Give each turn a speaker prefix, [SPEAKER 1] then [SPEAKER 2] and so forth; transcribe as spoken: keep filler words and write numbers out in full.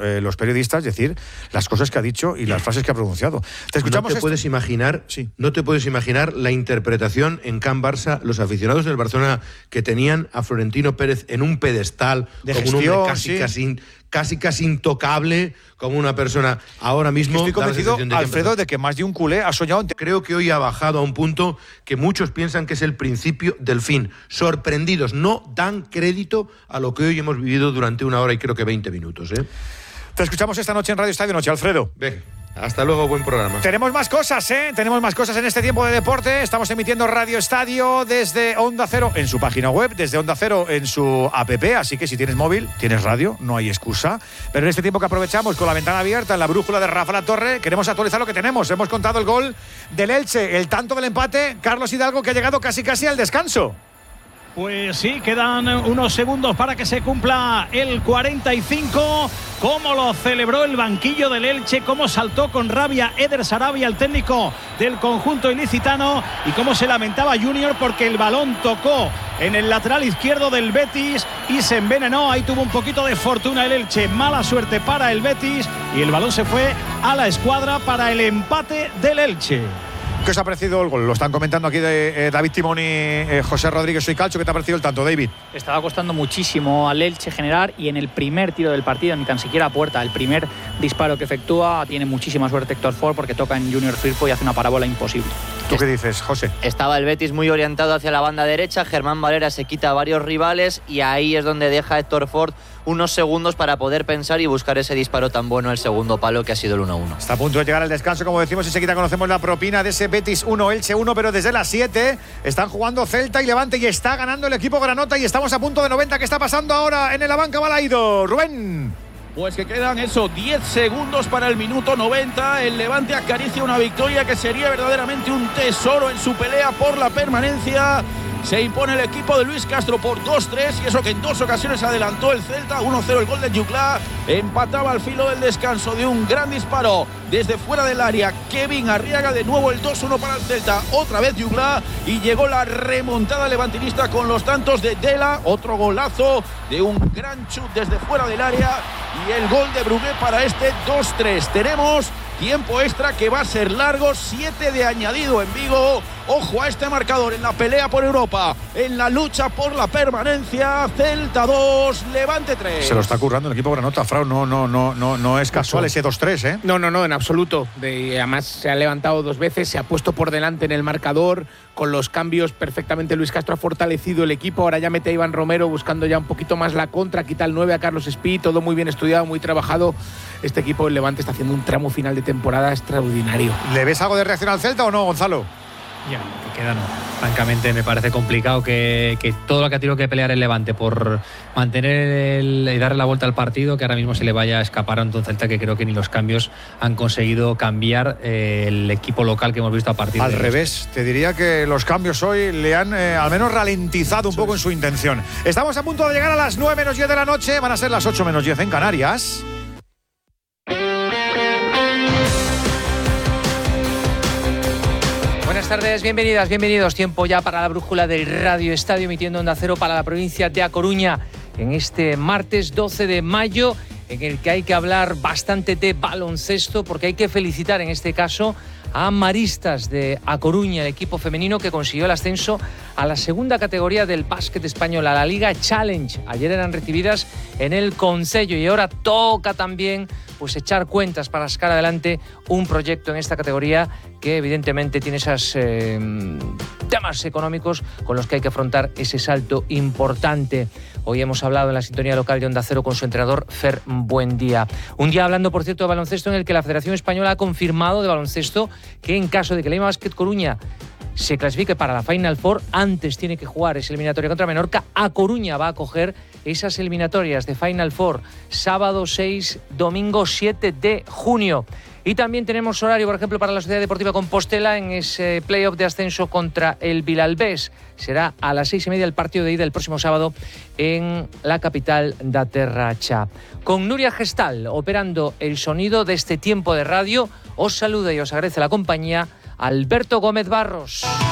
[SPEAKER 1] eh, los periodistas, decir las cosas que ha dicho y las frases que ha pronunciado. Te escuchamos.
[SPEAKER 2] No te puedes imaginar, sí. no te puedes imaginar la interpretación en Can Barça, los aficionados del Barcelona que tenían a Florentino Pérez en un pedestal,
[SPEAKER 1] de
[SPEAKER 2] como
[SPEAKER 1] gestión,
[SPEAKER 2] un hombre casi,
[SPEAKER 1] sí.
[SPEAKER 2] casi, casi, casi intocable, como una persona ahora mismo.
[SPEAKER 1] Estoy convencido,
[SPEAKER 2] de
[SPEAKER 1] Alfredo, de que más de un culé ha soñado.
[SPEAKER 2] Creo que hoy ha bajado a un punto que muchos piensan que es el principio del fin. Sorprendidos, no dan crédito a lo que hoy hemos vivido durante una hora y creo que veinte minutos. ¿eh?
[SPEAKER 1] Te escuchamos esta noche en Radio Estadio Noche, Alfredo.
[SPEAKER 2] Ve. Hasta luego, buen programa.
[SPEAKER 1] Tenemos más cosas, ¿eh? Tenemos más cosas en este tiempo de deporte. Estamos emitiendo Radio Estadio desde Onda Cero en su página web, desde Onda Cero en su app, así que si tienes móvil, tienes radio, no hay excusa. Pero en este tiempo que aprovechamos con la ventana abierta en la brújula de Rafa La Torre, queremos actualizar lo que tenemos. Hemos contado el gol del Elche, el tanto del empate, Carlos Hidalgo, que ha llegado casi casi al descanso.
[SPEAKER 3] Pues sí, quedan unos segundos para que se cumpla el cuarenta y cinco. Cómo lo celebró el banquillo del Elche, cómo saltó con rabia Eder Sarabia, el técnico del conjunto ilicitano, y cómo se lamentaba Junior porque el balón tocó en el lateral izquierdo del Betis y se envenenó. Ahí tuvo un poquito de fortuna el Elche, mala suerte para el Betis, y el balón se fue a la escuadra para el empate del Elche.
[SPEAKER 1] ¿Qué os ha parecido el gol? Lo están comentando aquí de eh, David Timón y eh, José Rodríguez Soy Calcho. ¿Qué te ha parecido el tanto, David?
[SPEAKER 4] Estaba costando muchísimo al Elche generar, y en el primer tiro del partido, ni tan siquiera a puerta, el primer disparo que efectúa, tiene muchísima suerte Héctor Ford porque toca en Junior Firpo y hace una parábola imposible.
[SPEAKER 1] ¿Tú qué dices, José?
[SPEAKER 5] Estaba el Betis muy orientado hacia la banda derecha, Germán Valera se quita a varios rivales y ahí es donde deja Héctor Ford unos segundos para poder pensar y buscar ese disparo tan bueno, el segundo palo, que ha sido el uno uno.
[SPEAKER 1] Está a punto de llegar al descanso, como decimos, enseguida conocemos la propina de ese Betis uno, Elche uno, pero desde las siete están jugando Celta y Levante y está ganando el equipo granota y estamos a punto de noventa. ¿Qué está pasando ahora en el Abanca Balaido? Rubén.
[SPEAKER 3] Pues que quedan eso, diez segundos para el minuto noventa. El Levante acaricia una victoria que sería verdaderamente un tesoro en su pelea por la permanencia. Se impone el equipo de Luis Castro por dos tres, y eso que en dos ocasiones adelantó el Celta. uno cero el gol de Juclá. Empataba al filo del descanso de un gran disparo desde fuera del área Kevin Arriaga. De nuevo el dos uno para el Celta, otra vez Juclá, y llegó la remontada levantinista con los tantos de Dela. Otro golazo de un gran chut desde fuera del área y el gol de Brugué para este dos tres. Tenemos tiempo extra que va a ser largo, siete de añadido en Vigo. Ojo a este marcador en la pelea por Europa, en la lucha por la permanencia. Celta dos, Levante tres.
[SPEAKER 1] Se lo está currando el equipo granota, Frau. No, no, no, no, no es casual ese dos tres, ¿eh?
[SPEAKER 6] No, no, no, en absoluto. De, además se ha levantado dos veces, se ha puesto por delante en el marcador. Con los cambios perfectamente Luis Castro ha fortalecido el equipo. Ahora ya mete a Iván Romero buscando ya un poquito más la contra. Quita el nueve a Carlos Espí. Todo muy bien estudiado, muy trabajado. Este equipo del Levante está haciendo un tramo final de temporada extraordinario.
[SPEAKER 1] ¿Le ves algo de reacción al Celta o no, Gonzalo?
[SPEAKER 7] Ya, que queda no. Francamente me parece complicado que, que todo lo que ha tenido que pelear el Levante por mantener el, y darle la vuelta al partido, que ahora mismo se le vaya a escapar a un Celta que creo que ni los cambios han conseguido cambiar eh, el equipo local que hemos visto a partir
[SPEAKER 1] al
[SPEAKER 7] de...
[SPEAKER 1] Al revés, te diría que los cambios hoy le han eh, al menos ralentizado un poco en su intención. Estamos a punto de llegar a las nueve menos diez de la noche, van a ser las ocho menos diez en Canarias.
[SPEAKER 8] Buenas tardes, bienvenidas, bienvenidos. Tiempo ya para la brújula del Radio Estadio, emitiendo Onda Cero para la provincia de A Coruña en este martes doce de mayo, en el que hay que hablar bastante de baloncesto, porque hay que felicitar en este caso a Maristas de A Coruña, el equipo femenino que consiguió el ascenso a la segunda categoría del básquet español, a la Liga Challenge. Ayer eran recibidas en el Concello y ahora toca también pues echar cuentas para sacar adelante un proyecto en esta categoría que evidentemente tiene esos eh, temas económicos con los que hay que afrontar ese salto importante. Hoy hemos hablado en la sintonía local de Onda Cero con su entrenador Fer Buendía. Un día hablando, por cierto, de baloncesto, en el que la Federación Española ha confirmado de baloncesto que en caso de que Leima Basket Coruña se clasifique para la Final Four, antes tiene que jugar esa eliminatoria contra Menorca. A Coruña va a acoger esas eliminatorias de Final Four sábado seis, domingo siete de junio. Y también tenemos horario, por ejemplo, para la Sociedad Deportiva Compostela en ese playoff de ascenso contra el Vilalbés. Será a las seis y media el partido de ida el próximo sábado en la capital da Terra Cha. Con Nuria Gestal operando el sonido de este tiempo de radio, os saluda y os agradece la compañía Alberto Gómez Barros.